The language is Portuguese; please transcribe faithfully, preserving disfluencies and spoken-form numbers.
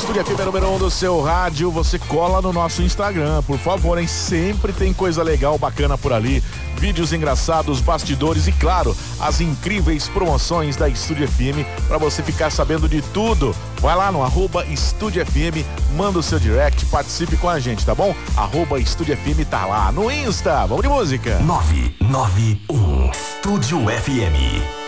Estúdio F M número um do seu rádio, você cola no nosso Instagram, por favor, hein? Sempre tem coisa legal, bacana por ali. Vídeos engraçados, bastidores e, claro, as incríveis promoções da Estúdio F M para você ficar sabendo de tudo. Vai lá no arroba Estúdio F M, manda o seu direct, participe com a gente, tá bom? Arroba Estúdio F M tá lá no Insta. Vamos de música. nove nove um Estúdio F M.